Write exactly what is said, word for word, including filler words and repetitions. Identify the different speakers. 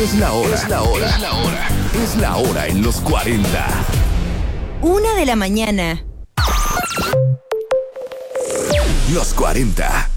Speaker 1: Es la hora. Es la hora. Es la hora. Es la hora en los cuarenta.
Speaker 2: Una de la mañana.
Speaker 1: Los cuarenta.